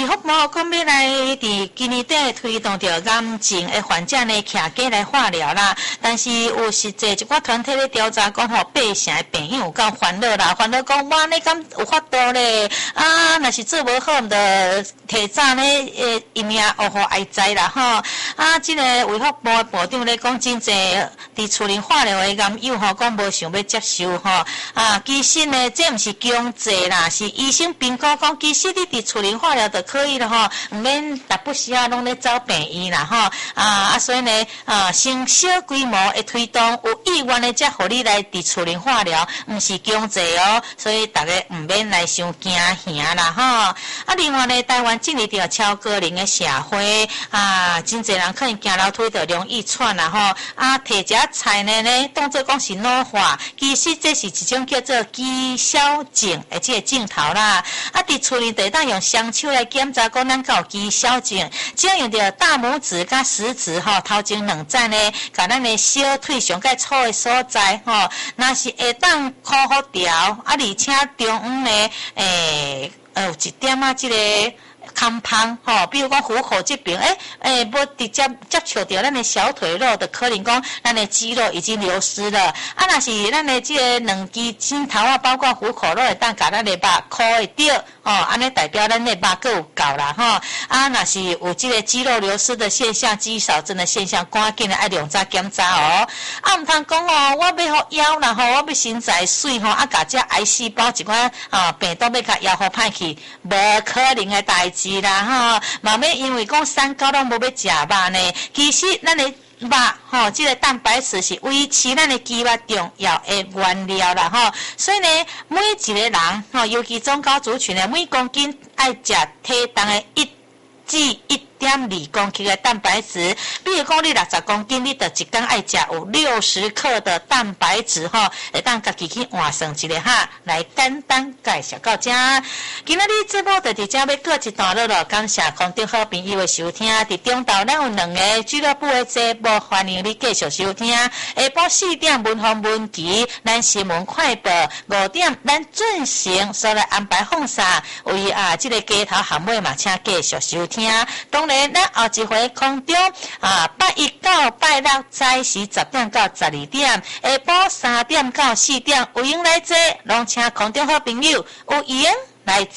福部讲要来伫今年底推动着癌症的患者呢，徛家来化疗啦。但是有实际一寡团体咧调查讲吼，百姓的病友有够烦恼啦，烦恼讲我呢敢有法度咧？啊，若是做无好，毋着提早呢一命哦互哀哉啦吼。啊，这个卫福部部长咧讲真济伫厝里化疗的癌友吼，讲无想要接受吼。啊，其实呢，这毋是强制啦，是医生评估讲，其实你伫厝里化疗就可以了吼，毋免逐不时啊拢咧走病院啦吼。所以呢，先小规模的推动，有意愿的才互你来伫厝里化疗，毋是强制哦。所以大家毋免来伤惊吓啦吼。另外呢，台湾进入到超高龄的社会，真侪人可能行楼梯就容易喘啦吼。摕只菜呢当作讲是老化，其实这是一种叫做肌消症的这个镜头啦。伫厝里就当用双手来检查讲咱有肌消症，只要用着大拇指甲食指吼，头前2指呢，甲咱的小腿上介粗的所在吼，若是会当康复掉，而且中央呢，有一点这个康胖吼，比如讲虎口这边，无直接接触到咱的小腿肉的，可能讲咱的肌肉已经流失了。若是咱的这个两肌筋头包括虎口肉会当甲咱的肉箍会着，安尼代表咱的肉够有够啦吼。若是有这个肌肉流失的现象、肌少症的现象，赶紧的爱量早检查哦。毋通讲我要互腰啦吼，我要身材水吼，甲这癌细胞一款病毒要甲腰互歹去，无可能的代志啦吼。嘛要因为讲三高拢无要食肉呢，其实咱的肉吼，这个蛋白质是维持咱的肌肉重要的原料啦吼。所以呢，每一个人吼，尤其中高族群的每公斤爱食体重的1至1.2公克的蛋白质，比如讲你60公斤，你就一天爱食有60克的蛋白质吼，会当家己去换算一下哈，来简单介绍到这。今仔日节目就伫这要过一段落了，感谢空中好朋友的收听。伫中昼咱有2个俱乐部的节目，欢迎你继续收听。下晡4点文风文集，咱新闻快报5点，咱准时所来安排放送。为这个街头巷尾嘛，请继续收听。当然，咱后一回空中拜1到拜6早时10点到12点，下晡3点到4点，有闲来坐，拢请空中好朋友有闲来坐。